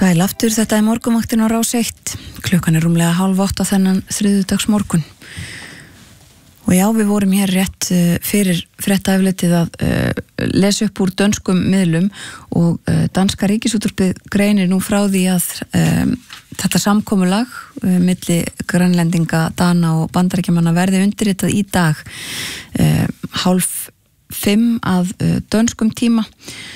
Sæl aftur, þetta morgunvaktin á Rás 1. Klukkan rúmlega 7:30 þennan þriðjudags morgun. Og já, við vorum hér rétt fyrir fréttaefletið að lesa upp úr dönskum miðlum og danska ríkisútvarpið greinir nú frá því að þetta samkomulag milli grænlendinga, Dana og Bandaríkjamanna verði undirritað í dag 4:30 að dönskum tíma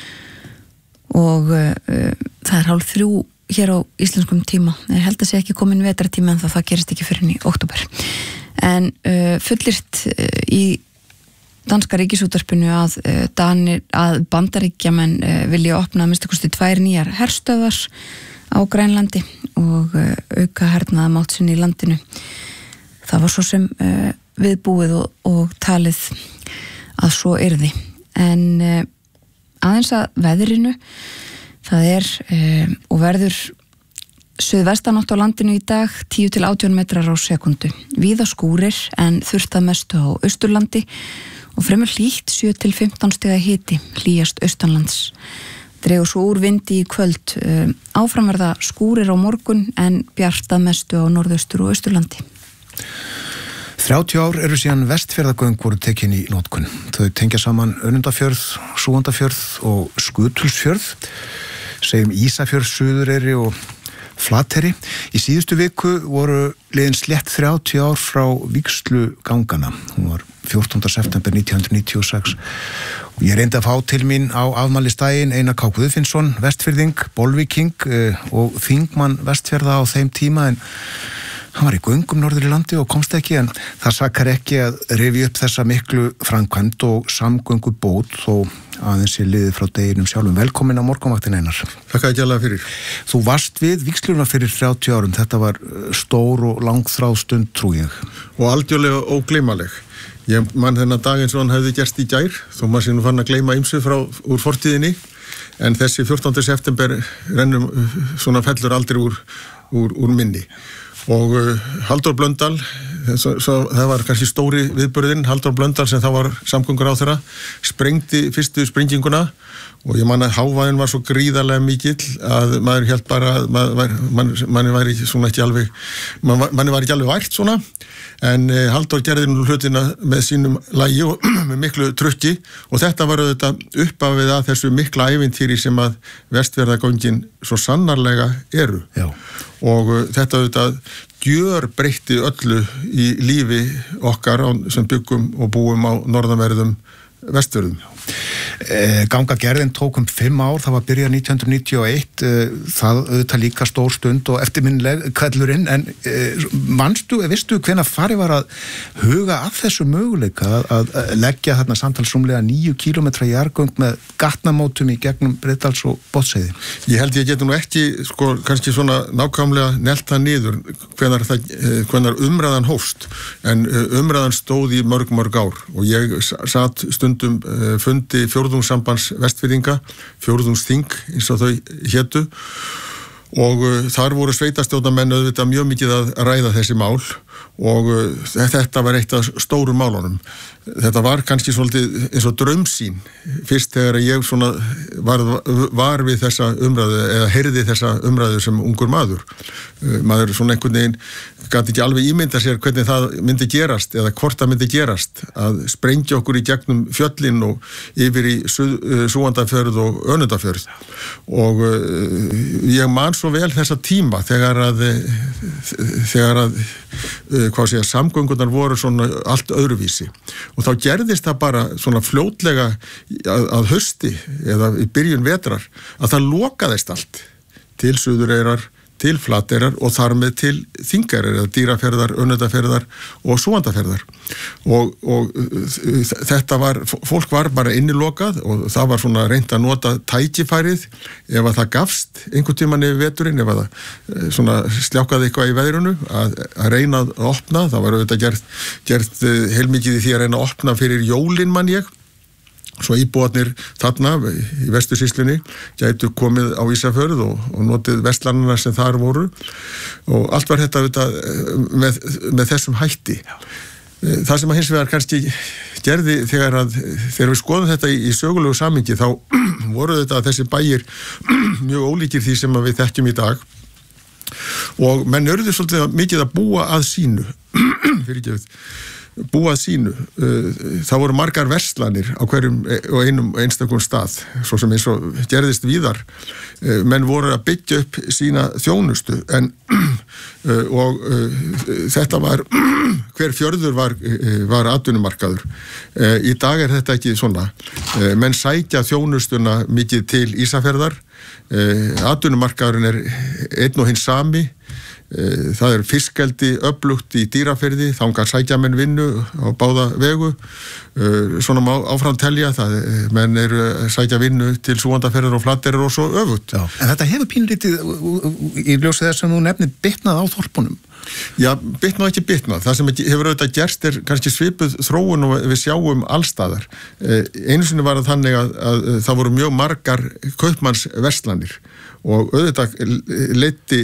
og það 2:30 hér á íslenskum tíma. Ég held að sé ekki komin vetrartíma en það gerist ekki fyrir í október. En fullirt í danska ríkisútvarpinu að Bandaríkjamenn vilja opna að minnsta kosti 2 nýjar herstöðvar á Grænlandi og auka hernaðamátt sinni í landinu. Það var svo sem viðbúið og talið að svo yrði. En aðeins að veðrinu, það og verður suðvestanátt á landinu í dag 10 til 18 metrar á sekundu. Víða skúrir en þurrt að mestu á Austurlandi og fremur hlýtt 7 til 15 stiga hiti, hlýjast austanlands. Dregur svo úr vindi í kvöld. Áfram verða skúrir á morgun en bjart að mestu á norðaustur og Austurlandi. 30 ár eru síðan Vestfjarðagöng voru tekin í notkun. Þau tengja saman Önundarfjörð, Súgandafjörð og Skutulsfjörð, segjum Ísafjörð, Suðureyri og Flateyri. Í síðustu viku voru liðin slétt 30 ár frá vígslu ganganna. Hún var 14. september 1996. Og ég reyndi að fá til mín á afmælistaginn Einar K. Guðfinnsson, Vestfirðing, bolvíking og þingmann Vestfjarða á þeim tíma, en hann var í göngum norður í landi og komst ekki, en það sakar ekki að rifja upp þessa miklu framkvæmd og samgöngubót þó aðeins ég liðið frá deginum sjálfum. Velkomin á morgunvaktin, Einar. Þakka ekki alveg fyrir. Þú varst við vígsluna fyrir 30 árum. Þetta var stór og langþráð stund, trú ég. Og algjörlega ógleymanleg. Ég man þennan dag eins og hann hefði gerst í gær, þó maður sé nú fann að gleyma ýmsu úr fortíðinni, en þessi 14. september rennum svona fellur aldrei úr minni. Og Halldór Blöndal, það var kannski stóri viðburðinn, Halldór Blöndal sem þá var samgönguráðherra, sprengdi fyrstu springinguna og ég man að hávaðinn var svo gríðarlega mikill að maður hélt bara að manni var ekki alveg vært svona, en Halldór gerði nú hlutina með sínum lagi og með miklu trukki og þetta var auðvitað uppafið að þessu mikla ævintýri sem að Vestfjarðagöngin svo sannarlega eru. Já. Og þetta auðvitað gjörbreytti öllu í lífi okkar sem byggum og búum á norðanverðum Vestfjörðum. Gangagerðin tók 5 ár, það var byrjað 1991, það auðvitað líka stór stund og eftirminnileg kvöllurinn, en vistu hvenær farið var að huga að þessu möguleika að leggja þarna samtalsrúmlega 9 kilometra jarðgöng með gatnamótum í gegnum Breiðdals og Botnsheiði? Ég held ég geti nú ekki kannski svona nákvæmlega nelt það niður hvenær umræðan hófst, en umræðan stóð í mörg ár og ég satt stundum fundi fjórðungssambands Vestfirðinga, fjórðungsþing eins og þau hétu, og þar voru sveitarstjórnarmenn auðvitað mjög mikið að ræða þessi mál og þetta var eitt af stórum málunum. Þetta var kannski svolítið eins og draumsýn fyrst þegar ég svona var við þessa umræðu eða heyrði þessa umræðu sem ungur maður. Maður svona einhvern veginn gat ekki alveg ímynda sér hvernig það myndi gerast eða hvort það myndi gerast að sprengja okkur í gegnum fjöllin og yfir í Súgandafjörð og Önundarfjörð. Og ég man svo vel þessa tíma þegar að samgöngunar voru svona allt öðruvísi. Og þá gerðist það bara svona fljótlega að hausti eða í byrjun vetrar að það lokaðist allt til Suðureyrar, til Flateyrar og þar með til Þingeyrar eða Dýrafjarðar, Önundarfjarðar og Súgandafjarðar. Og þetta fólk var bara innilokað og það var svona reynt að nota tækifærið ef að það gafst einhvern tímann yfir veturinn, ef að það svona sljákaði eitthvað í veðrunu að reyna að opna. Það var auðvitað gert heilmikið í því að reyna að opna fyrir jólin, man ég. Svo íbúarnir þarna í Vestursýslunni gætu komið á Ísafjörð og notið vestlanana sem þar voru og allt var þetta með þessum hætti. Það sem að hins vegar kannski gerði þegar við skoðum þetta í sögulegu samhengi þá voru þetta þessi bæir mjög ólíkir því sem við þekkjum í dag og menn urðu svolítið mikið að búa að sínu það voru margar verslanir á hverjum og einum einstakum stað svo sem eins og gerðist víðar menn voru að byggja upp sína þjónustu en þetta var hver fjörður var atvinnumarkaður í dag þetta ekki svona menn sækja þjónustuna mikið til Ísafjarðar atvinnumarkaðurinn einn og hinn sami það fiskeldi öflugt í Dýrafirði þangað sækja menn vinnu á báða vegu svona má áfram telja það menn sækja vinnu til Súgandafjarðar og Flateyrar og svo öfugt. Já, en þetta hefur pínlítið í ljósi þess að þú nefnir bitnað á þorpunum. Já, bitnað ekki bitnað. Það sem hefur auðvitað gerst kannski svipuð þróun og við sjáum allstaðar. Einu sinni var það þannig að það voru mjög margar kaupmannsverslanir og auðvitað leiddi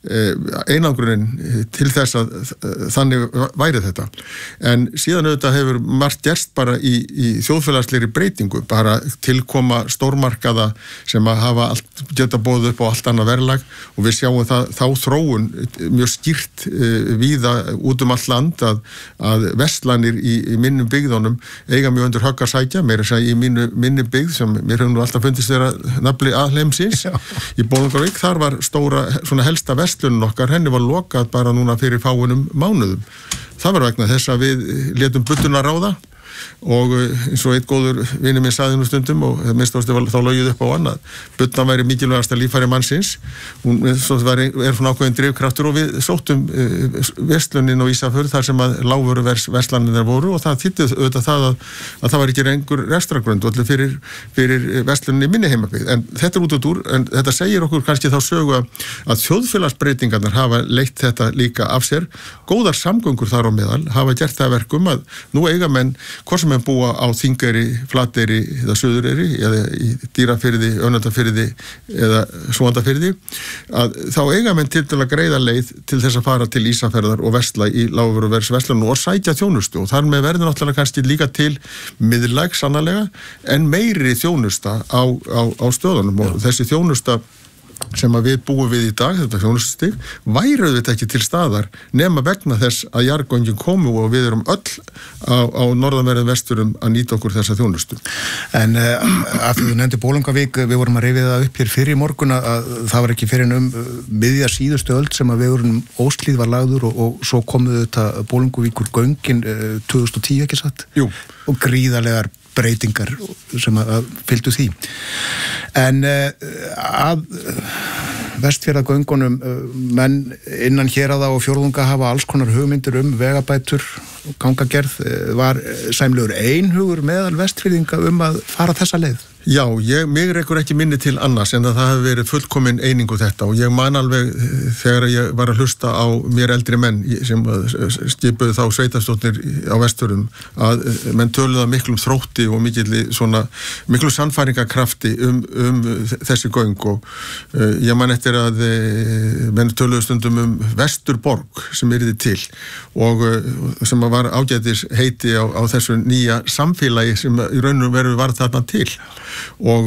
einangrunin til þess að þannig væri þetta en síðan auðvitað hefur margt gerst bara í þjóðfélagslegri breytingu bara tilkoma stórmarkaða sem að hafa geta boðið upp á allt annað verðlag og við sjáum þá þróun mjög skýrt víða út allt land að verslanir í minnum byggðunum eiga mjög undir högg að sækja meira að segja í minni byggð sem mér hefur nú alltaf fundist þeirra nafli aðhleimsins í Bolungarvík, þar var stóra svona helsta verslunin okkar, henni var lokað bara núna fyrir fáinum mánuðum. Það var vegna þess að við létum budduna ráða og eins og eitt góður vinur minn sagði nú stundum og minnst ástu þá lögjuð upp á annað. Buddan væri mikilvægasta líffæri mannsins, hún svona ákveðin drifkraftur og við sóttum verslunin og Ísafjörð þar sem að lágvöru verslanir voru og það þýddi auðvitað það að það var ekki einhver rekstrargrund fyrir verslunin í minni heimabyggð. En þetta út úr, en þetta segir okkur kannski þá sögu að þjóðfélagsbreytingarnar hafa leitt þetta líka af sér. Góðar samgöngur þar á meðal hafa gert það verkum að nú eiga menn hvort sem búa á Þingeyri, Flateyri eða Suðureyri eða í Dýrafirði, Önundarfirði eða Súgandafirði að þá eiga menn til að greiða leið til þess að fara til Ísafjarðar og versla í lágvöruverslunum og sækja þjónustu og þar með verður náttúrulega kannski líka til miðlæg sannarlega en meiri þjónusta á stöðunum og þessi þjónusta sem að við búum við í dag, þetta þjónustustig, væri auðvitað ekki til staðar nema vegna þess að jarðgöngin komu og við erum öll á norðanverðum vesturum að nýta okkur þessa þjónustu. En að þú nefndi Bolungarvík, við vorum að rifja það upp hér fyrir í morgun að það var ekki fyrir miðja síðustu öld sem að vegurinn Óslíð var lagður og svo komuðu þetta Bolungarvíkur göngin 2010 ekki satt? Jú. Og gríðarlegar breytingar sem að fylgdu því. En að Vestfjarðagöngunum menn innan héraða og fjórðunga hafa alls konar hugmyndir vegabætur og gangagerð var sæmlegur einhugur meðal Vestfirðinga að fara þessa leið. Já, mig rekur ekki minni til annars en að það hefði verið fullkomin einingu þetta og ég man alveg þegar ég var að hlusta á mér eldri menn sem skipuðu þá sveitarstjórnir á Vestfjörðum að menn töluðu að miklum þrótti og miklu sannfæringarkrafti þessi göng og ég man eftir að menn töluðu stundum Vesturborg sem yrði til og sem var ágætis heiti á þessu nýja samfélagi sem í raun og veru var þarna til og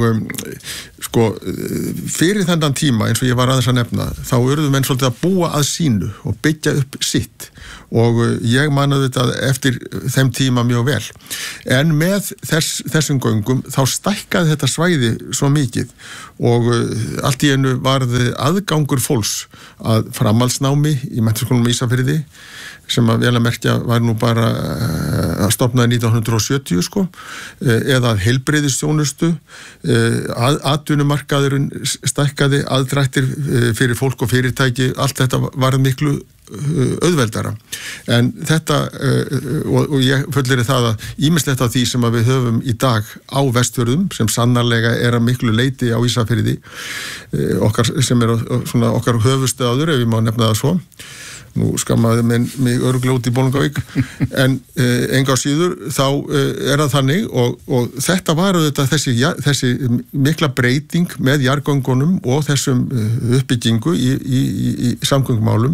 fyrir þennan tíma eins og ég var aðeins að nefna þá urðu menn svolítið að búa að sínu og byggja upp sitt og ég mannaði þetta eftir þeim tíma mjög vel en með þessum göngum þá stækkaði þetta svæði svo mikið og allt í einu varði aðgangur fólks að framhaldsnámi í Menntaskólanum í Ísafirði sem að vel að merkja var nú bara að stofnaði 1970 eða heilbrigðisþjónustu atvinnumarkaðurinn stækkaði aðdrættir fyrir fólk og fyrirtæki allt þetta var miklu auðveldara en þetta og ég fullyri það að ýmislegt af því sem að við höfum í dag á Vestfjörðum sem sannarlega að miklu leyti á Ísafirði okkar sem svona okkar höfuðstöður ef ég má nefna það svo nú skammaði mig örugglega út í Bolungarvík en enga á síður þá það þannig og þetta var auðvitað þessi mikla breyting með jarðgöngunum og þessum uppbyggingu í samgöngumálum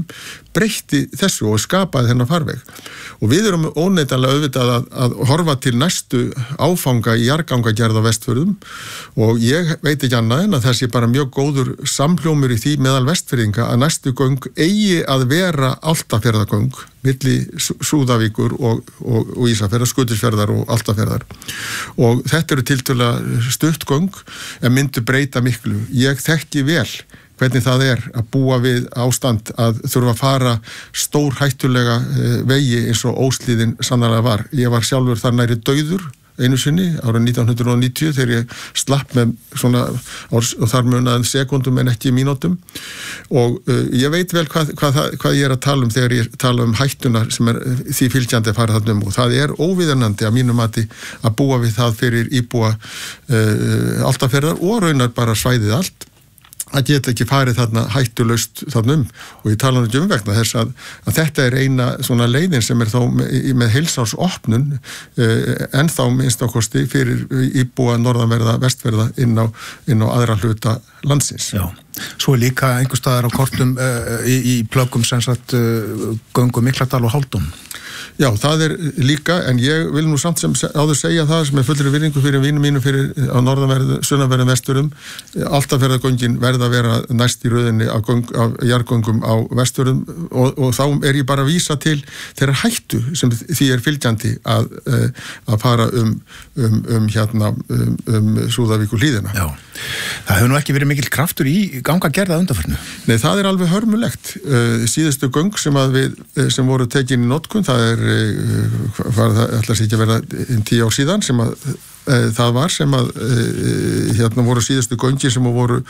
breytti þessu og skapaði þennan farveg. Og við erum óneitanlega auðvitað að horfa til næstu áfanga í jarðgangagerð á Vestfjörðum og ég veit ekki annað en að það sé bara mjög góður samhljómur í því meðal Vestfirðinga að næstu göng eigi að vera Álftafjarðargöng milli Súðavíkur og Ísafjarðar, Skutulsfjarðar og Álftafjarðar. Og þetta eru tiltölulega stutt göng en myndu breyta miklu. Ég þekki vel hvernig það að búa við ástand að þurfa að fara stór hættulega vegi eins og Óshlíðin sannarlega var. Ég var sjálfur þar næri dauður einu sinni árið 1990 þegar ég slapp með svona og þar munaði sekundum en ekki mínútum og ég veit vel hvað ég að tala þegar ég tala hættuna sem því fylgjandi að fara þarna og það óviðunandi að mínu mati að búa við það fyrir íbúa Álftafjarðar og raunar bara svæðið allt að geta ekki farið þarna hættulaust þarna og ég tala ekki vegna þess að þetta eina svona leiðin sem þó með heilsársopnun en þá minnst ákosti fyrir íbúa norðanverða, vestverða inn á aðra hluta landsins. Já, svo líka einhver staðar á kortum í plöggum sem sagt göngu Mikladal og Hálfdón. Já, það líka, en ég vil nú samt sem áður segja það sem fullri virðingu fyrir vinum mínum fyrir á norðanverðu, sunnanverðum vesturum. Álftafjarðargöngin verða að vera næst í röðinni af jarðgöngum á vesturum og þá ég bara að vísa til þeirra hættu sem því fylgjandi að fara Súðavíkur hlíðina. Já, það hefur nú ekki verið mikil kraftur í gangagerð að undanfarnu. Nei, það alveg hörmulegt. Síðustu göng sem voru tekin í notkun, það ætla sér ekki að vera 10 ár síðan sem það var sem voru síðustu göngir sem voru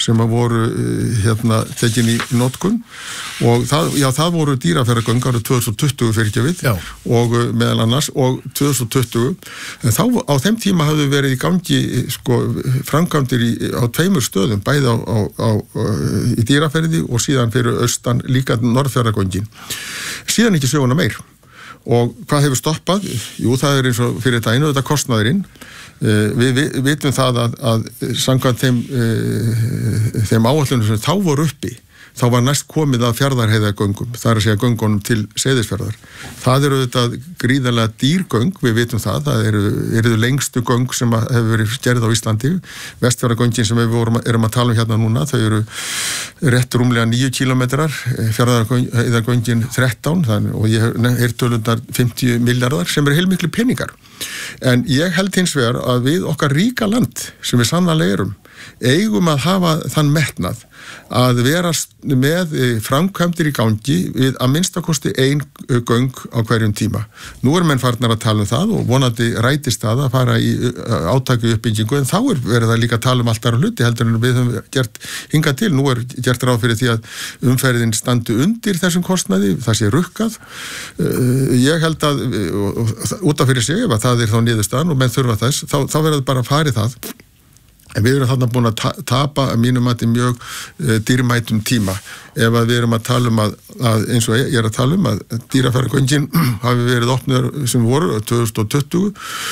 tekin í notkun og það voru Dýrafjarðargöng árið 2020 fyrirgefið og meðal annars og 2020 þá á þeim tíma hafðu verið í gangi framkvæmdir á 2 stöðum bæði í Dýrafjarði og síðan fyrir austan líka Norðfjarðargöngin síðan ekki söguna meir og hvað hefur stoppað? Jú, það eins og fyrir daginn og þetta kostnaðurinn. Við vitum það að samkvæmt þeim áætlunum sem þá voru uppi, þá var næst komið að Fjarðarheiðargöngum, það að segja göngunum til Seyðisfjarðar. Það auðvitað gríðarlega dýr göng, við vitum það eru lengstu göng sem hefur verið gerð á Íslandi. Vestfjarðargöngin sem við erum að tala hérna núna, þau eru rétt rúmlega 9 kilometrar, Fjarðarheiðargöngin 13, og ég tölundar 50 milljarðar sem heilmiklu peningar. En ég held hins vegar að við okkar ríka land, sem við sannarlega eigum að hafa þann metnað að vera með framkvæmdir í gangi við að minnstakosti 1 göng á hverjum tíma. Nú menn farnar að tala það og vonandi rætist það að fara í átaki uppbyggingu en þá verið það líka að tala allt aðra hluti heldur en við höfum gert hingað til. Nú gert ráð fyrir því að umferðin standi undir þessum kostnaði, það sé rukkað. Ég held að út af fyrir sig ef að það þá niðurstaðan og menn þurfa þess, þá verður bara að fari það. En við erum þarna búin að tapa að mínum mati mjög dýrmætum tíma. Ef að við erum að tala að eins og ég að tala að Dýrafjarðargöngin hafi verið opnur sem voru 2020.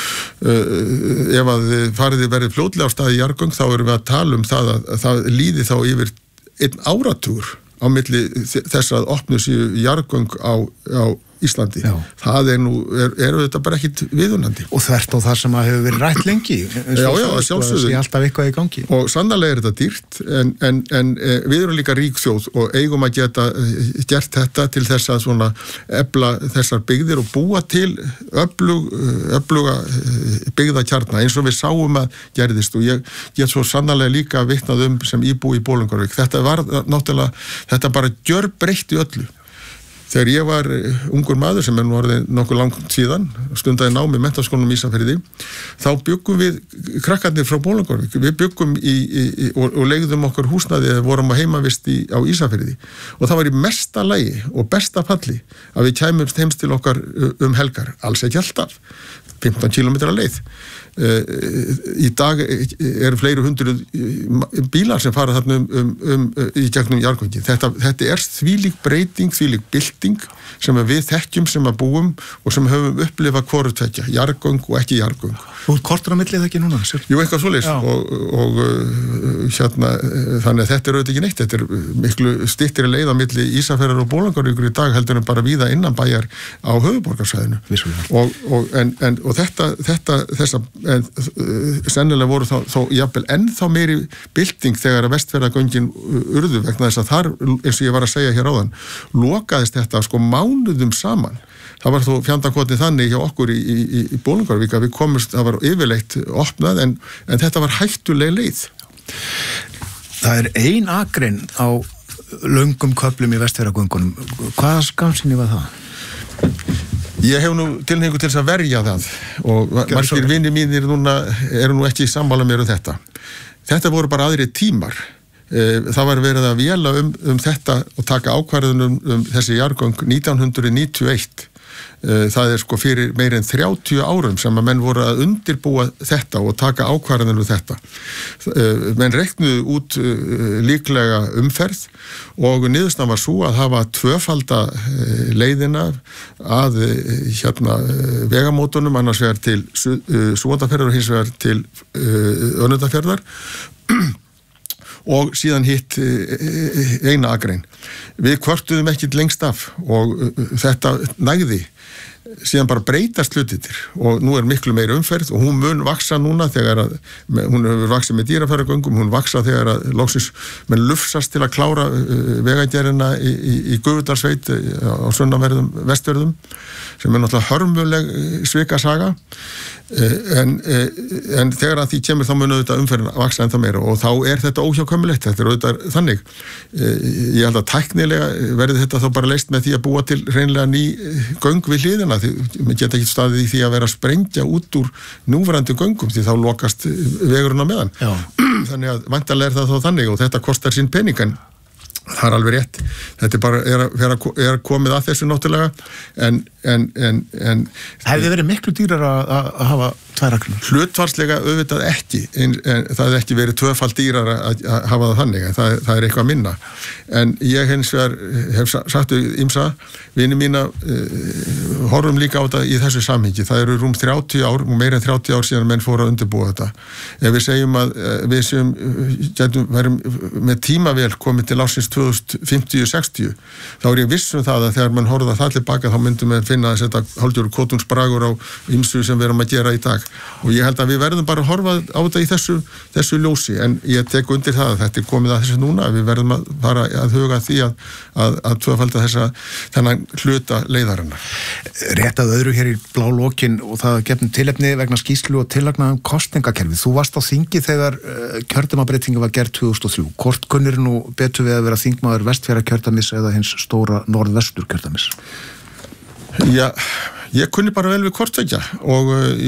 Ef að verið fljótlega á staði jarðgöng þá erum við að tala það að það líði þá yfir 1 áratugur á milli þess að opnu séu jarðgöng á Íslandi. Já. Það er þetta bara ekkit viðunandi. Og þvert á það sem að hefur verið rætt lengi. Já, sjálfsögðu. Það sé alltaf eitthvað í gangi. Og sannarlega þetta dýrt, en við erum líka rík þjóð og eigum að geta gert þetta til þess að svona efla þessar byggðir og búa til öfluga byggðakjarna eins og við sáum að gerðist og ég get svo sannarlega líka vitnað sem íbúi í Bolungarvík. Þetta var náttúrulega, þetta bara gjörbreytti öllu. Þegar ég var ungur maður sem nú orðið nokkuð langt síðan, stundaði nám í Menntaskólanum í Ísafirði, þá byggum við krakkarnir frá Bolungarvík. Við byggum og leigðum okkar húsnæði eða vorum á heimavist á Ísafirði. Og það var í mesta lagi og besta falli að við kæmumst heims til okkar helgar. Alls ekki alltaf, 15 kilometra leið. Í dag fleiri hundruð bílar sem fara þarna í gegnum jarðgöngin. Þetta þvílík breyting, þvílík bylting sem við þekkjum sem að búum og sem höfum upplifað hvoru tveggja, jarðgöng og ekki jarðgöng. Þú kortur á millið ekki núna? Jú, eitthvað svoleiðis og þannig að þetta auðvitað ekki neitt. Þetta miklu styttri leið á milli Ísafjarðar og Bolungarvíkur í dag heldur en bara víða innan bæjar á höfuðborgarsvæðinu. Og þessa sennilega voru þó jafnvel ennþá meiri bylting þegar að Vestfjarðagöngin urðu vegna þess að þar, eins og ég var að segja hér áðan, lokaðist þetta mánuðum saman. Það var þó fjandakotni þannig hjá okkur í Bolungarvík að við komumst, það var yfirleitt opnað en þetta var hættuleg leið. Það ein akrein á löngum köflum í Vestfjarðagöngunum. Hvaða skammsýni var það? Ég hef nú tilhneigingu til þess að verja það og margir vinir mínir eru nú ekki sammála mér þetta. Þetta voru bara aðrir tímar. Það var verið að véla þetta og taka ákvarðunum þessi jarðgöng 1991. Það fyrir meir en 30 árum sem að menn voru að undirbúa þetta og taka ákvarðanir þetta. Menn reiknuðu út líklega umferð og niðurstaðan var svo að hafa tvöfalda leiðina að vegamótunum, annars vegar til Súgandafjarðar og hins vegar til Önundarfjarðar og síðan hitt eina akrein. Við kvörtuðum ekkit lengst af og þetta nægði. Síðan bara breytast hlutirnir og nú miklu meiri umferð og hún mun vaksa núna þegar að, hún hefur vaksið með dýrafæragöngum, hún vaksa þegar að loksins menn lufsast til að klára vegagerðina í Gufudalssveit á sunnanverðum Vestfjörðum sem náttúrulega hörmuleg svikasaga en þegar að því kemur þá mun auðvitað umferðin að vaksa ennþá meira og þá þetta óhjákvæmilegt, þetta auðvitað þannig. Ég held að tæknilega verði þetta þá bara leyst með því að búa til hreinlega ný göng við hliðina, því geta ekki staðið í því að vera að sprengja út úr núverandi göngum því þá lokast vegurinn á meðan. Þannig að væntanlega það þá þannig og þetta kostar sín pening en það alveg rétt. Þetta bara komið að þessu náttúrulega en hefði verið miklu dýrar að hafa tvær akreinar? Hlutfallslega auðvitað ekki en það hefði ekki verið tvöfalt dýrar að hafa það þannig en það eitthvað minna en ég hins vegar hef sagt ýmsa vini mína horfum líka á þetta í þessu samhengi. Það eru rúm 30 ár og meira en 30 ár síðan menn fóru að undirbúa þetta. Ef við segjum að við værum með tímavél komið til ársins 2050-60 þá ég viss það að þegar mann horfða það tilbaka þá myndum við finna að setja hálfgjörur kotungsbragur á ýmsu sem við erum að gera í dag og ég held að við verðum bara að horfa á þetta í þessu ljósi en ég tek undir það að þetta komið að þessu núna við verðum að fara að huga því að tvöfalda þennan hluta leiðarinnar. Rétt að öðru hér í blá lokin og það gefnum tilefni vegna skýrslu og tillagna kosningakerfi. Þú varst á þingi þegar kjördæmabreytinga var gerð 2003. Hvort kunnir nú betur við að vera þingmaður Vestfjarðakjördæmis eða hins stóra Norðvesturkjördæmis? Já, ég kunni bara vel við hvort og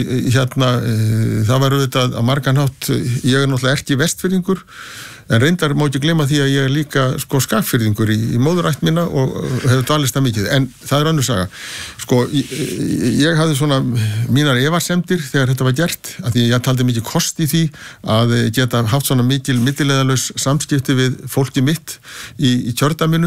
það var auðvitað að margan hátt, ég náttúrulega ekki vestfirðingur en reyndar má ekki gleyma því að ég líka skagfirðingur í móðurætt mína og hefur dvalist það mikið, en það önnur saga. Ég hafði svona mínar efasemdir þegar þetta var gert, að því ég taldi mikið kost í því að geta haft svona mikil millileiðalaus samskipti við fólki mitt í kjördæminu.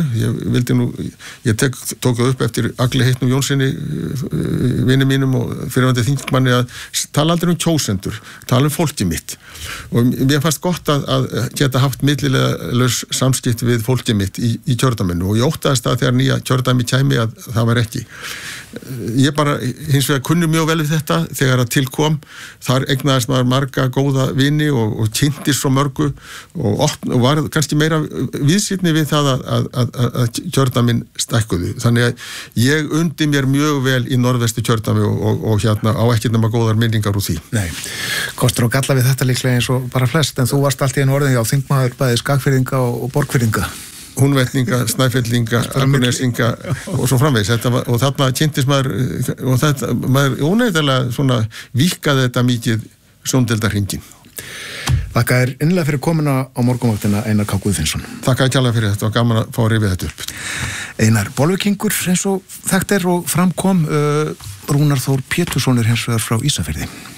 Ég tók það upp eftir Agli Heitnum Jónssoni, vini mínum og fyrirvændi þingmanni að tala aldrei kjósendur, tala fólki mitt. Og mér fannst gott að geta haft millileiðalaus samskipti við fólki mitt í kjördæminu og ég óttaðist að þegar nýja kjördæmi kæmi að það var ekki. Ég bara hins vegar kunni mjög vel við þetta þegar að tilkom þar eignaðist maður marga góða vini og kynntist svo mörgu og var kannski meira viðsýtni við það að kjördæmin stækkuðu. Þannig að ég undi mér mjög vel í norðvestu kjördæmi og á ekki nema góðar minningar úr því. Nei, kostur og galla við þetta líklega eins og bara flest en þú varst allt í einu orðin á þingmaður bæði skagfirðinga og borgfirðinga. Húnvetninga, snæfellinga, arkunesinga og svo framvegis og þarna kynntist maður og þetta, maður óneiðarlega svona víkkaði þetta mikið sjóndeildarhringin. Þakka þér innilega fyrir komuna á morgunvaktina Einar K. Guðfinnsson. Þakka þér kjærlega fyrir þetta og gaman að fá að rifja þetta upp. Einar bolvíkingur eins og þekkt og framkom Rúnar Þór Pétursson hins vegar frá Ísafirði.